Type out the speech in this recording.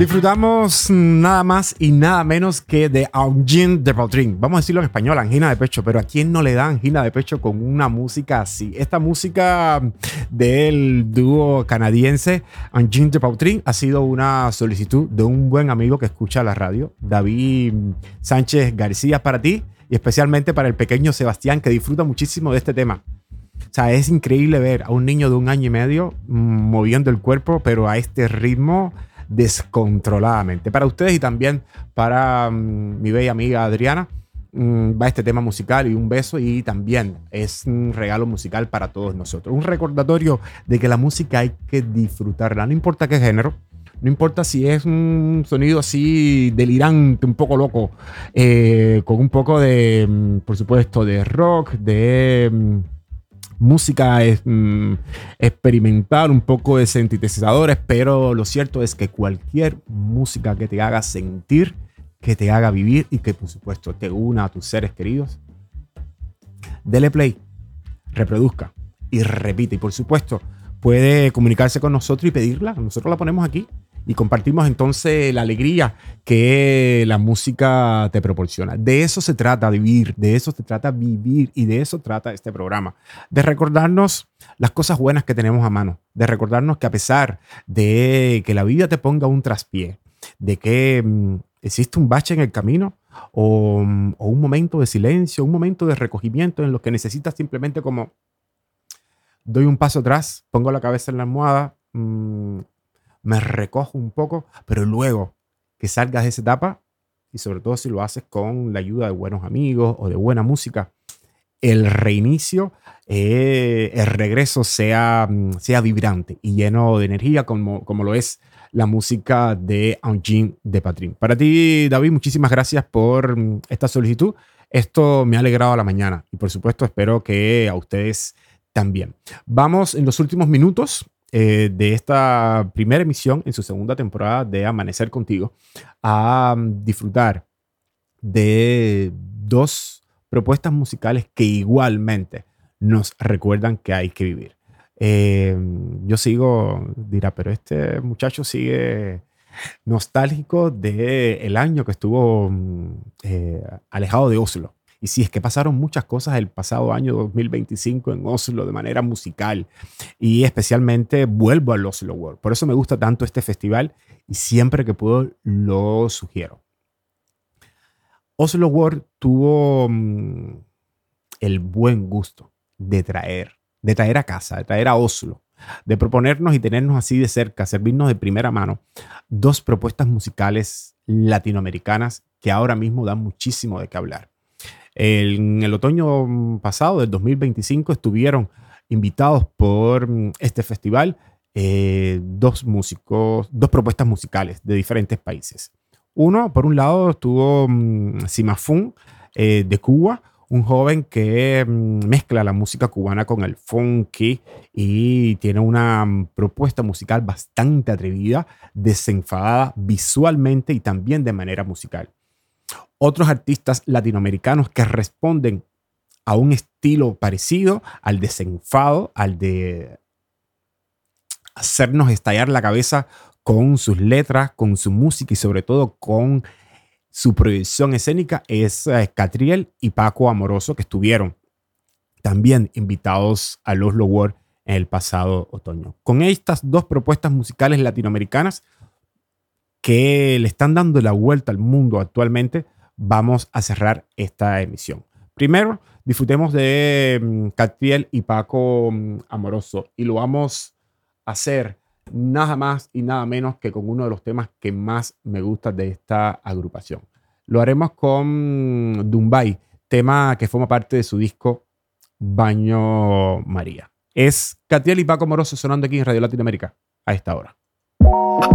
Disfrutamos nada más y nada menos que de Angine de Pautrin. Vamos a decirlo en español, angina de pecho, pero ¿a quién no le da angina de pecho con una música así? Esta música del dúo canadiense Angine de Pautrin ha sido una solicitud de un buen amigo que escucha la radio, David Sánchez García, para ti y especialmente para el pequeño Sebastián, que disfruta muchísimo de este tema. O sea, es increíble ver a un niño de 1 año y medio moviendo el cuerpo, pero a este ritmo descontroladamente. Para ustedes y también para mi bella amiga Adriana, va este tema musical y un beso, y también es un regalo musical para todos nosotros. Un recordatorio de que la música hay que disfrutarla, no importa qué género. No importa si es un sonido así delirante, un poco loco, con un poco de, por supuesto, de rock, de música experimental, un poco de sintetizadores, pero lo cierto es que cualquier música que te haga sentir, que te haga vivir y que por supuesto te una a tus seres queridos, dele play, reproduzca y repite. Y por supuesto puede comunicarse con nosotros y pedirla. Nosotros la ponemos aquí y compartimos entonces la alegría que la música te proporciona. De eso se trata vivir, de eso se trata vivir, y de eso trata este programa. De recordarnos las cosas buenas que tenemos a mano, de recordarnos que a pesar de que la vida te ponga un traspié, de que existe un bache en el camino o un momento de silencio, un momento de recogimiento en lo que necesitas simplemente como doy un paso atrás, pongo la cabeza en la almohada, me recojo un poco, pero luego que salgas de esa etapa, y sobre todo si lo haces con la ayuda de buenos amigos o de buena música, el reinicio, el regreso sea vibrante y lleno de energía como lo es la música de Angine de Pautrin. Para ti, David, muchísimas gracias por esta solicitud. Esto me ha alegrado la mañana y por supuesto espero que a ustedes también. Vamos en los últimos minutos de esta primera emisión en su segunda temporada de Amanecer Contigo a disfrutar de 2 propuestas musicales que igualmente nos recuerdan que hay que vivir. Yo dirá, pero este muchacho sigue nostálgico del año que estuvo alejado de Oslo. Y sí, es que pasaron muchas cosas el pasado año 2025 en Oslo de manera musical, y especialmente vuelvo al Oslo World. Por eso me gusta tanto este festival y siempre que puedo lo sugiero. Oslo World tuvo el buen gusto de traer a casa, de traer a Oslo, de proponernos y tenernos así de cerca, servirnos de primera mano 2 propuestas musicales latinoamericanas que ahora mismo dan muchísimo de qué hablar. En el otoño pasado, del 2025, estuvieron invitados por este festival 2 propuestas musicales de diferentes países. Uno, por un lado, estuvo Simafun de Cuba, un joven que mezcla la música cubana con el funky y tiene una propuesta musical bastante atrevida, desenfadada visualmente y también de manera musical. Otros artistas latinoamericanos que responden a un estilo parecido al desenfado, al de hacernos estallar la cabeza con sus letras, con su música y sobre todo con su proyección escénica, es Catriel y Paco Amoroso, que estuvieron también invitados al Oslo World en el pasado otoño. Con estas 2 propuestas musicales latinoamericanas que le están dando la vuelta al mundo actualmente, vamos a cerrar esta emisión. Primero, disfrutemos de Catriel y Paco Amoroso, y lo vamos a hacer nada más y nada menos que con uno de los temas que más me gusta de esta agrupación. Lo haremos con Dumbai, tema que forma parte de su disco Baño María. Es Catriel y Paco Amoroso sonando aquí en Radio Latinoamérica a esta hora.